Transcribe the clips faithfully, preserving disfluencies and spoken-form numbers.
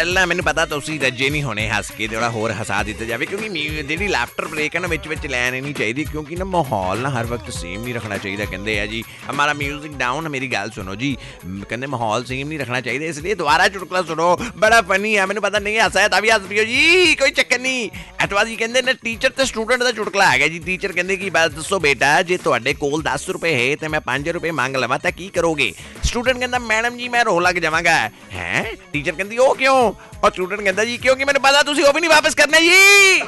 ਪਹਿਲਾਂ ਮੈਨੂੰ ਪਤਾ ਤੁਸੀਂ ਰੱਜੇ ਨਹੀਂ ਹੋਣੇ ਹੱਸ ਕੇ, ਥੋੜਾ ਹੋਰ ਹਸਾ ਦਿੱਤਾ ਜਾਵੇ, ਕਿਉਂਕਿ ਜਿਹੜੀ ਲਾਫਟਰ ਬ੍ਰੇਕ ਹੈ ਨਾ ਵਿੱਚ ਵਿੱਚ ਲੈਣ ਨਹੀਂ ਚਾਹੀਦੀ, ਕਿਉਂਕਿ ਨਾ ਮਾਹੌਲ ਨਾ ਹਰ ਵਕਤ ਸੇਮ ਨਹੀਂ ਰੱਖਣਾ ਚਾਹੀਦਾ। ਕਹਿੰਦੇ ਆ ਜੀ ਹਮਾਰਾ ਮਿਊਜ਼ਿਕ डाउन। मेरी गल सुनो जी, कहते माहौल सेम नहीं रखना चाहिए, इसलिए दोबारा चुटकुला सुनो, बड़ा फनी है। मैंने पता नहीं हसा है तभी हस पियो जी, कोई चक्कर नहीं। एतवार जी कहते ने टीचर ते स्टूडेंट का चुटकुला है जी। टीचर कहते कि बस दसो बेटा, जे तुहाडे कोल दस रुपए है तो मैं पाँच रुपए मांग लवां तां की करोगे? स्टूडेंट कहता मैडम जी मैं रो लग जावांगा। हैं? टीचर कहती ओ क्यों? और स्टूडेंट कहता जी क्योंकि मैंने पता तुसीं वो भी नहीं वापस करना जी।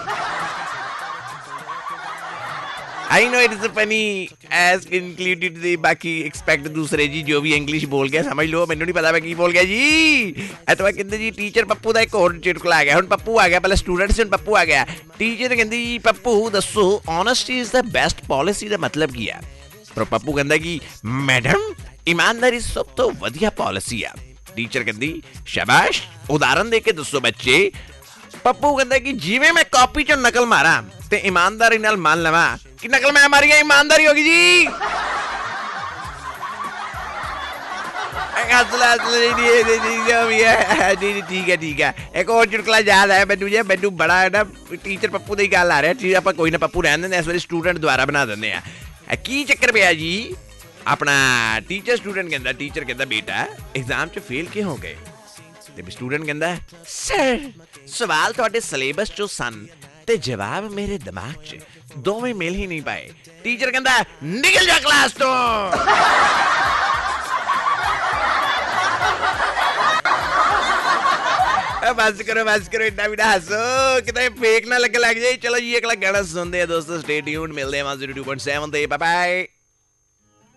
I know it is funny as included the बाकी expect दूसरे जी जो भी इंग्लिश बोल गया समझ लो, मैंने नहीं पता मैं की बोल गया जी। एतवार कहते जी टीचर पप्पू का एक और चुटकुला आ गया। हुण पप्पू आ गया, पहले स्टूडेंट से पप्पू आ गया। टीचर कहती जी पप्पू दसो honesty is the best policy का मतलब की है? पर पप्पू कहता कि मैडम ईमानदारी सब तो वधिया पॉलिसी है। टीचर कहती शाबाश, उदाहरण दे के दसो बच्चे। पप्पू कहता कि जिवें मैं कॉपी चों नकल मारा ते ईमानदारी नाल मान लवां कि नकल मैं मारी है, ईमानदारी होगी जी। ठीक है ठीक है। एक और चुटकुला याद है मैनू जी, मैनू बड़ा है ना टीचर पप्पू की गल आ रहा है। आप कोई ना पप्पू रहने दें, इस बार स्टूडेंट द्वारा बना दें। की चक्कर पिया जी, अपना टीचर स्टूडेंट कहता, टीचर कहता बेटा एग्जाम च फेल क्यों हो गए? स्टूडेंट कहता सर सवाल थोड़े सिलेबस चो सन ते जवाब मेरे दिमाग च दोवें मिल ही नहीं पाए। टीचर कहता निकल जा क्लास तो। बस करो बस करो, इतना भी ना हंसो, कितना फेक ना लगे लग जाए। चलो जी अगला गाना सुनते हैं दोस्तों, स्टे ट्यून्ड, मिलते हैं one zero two point seven. Bye bye.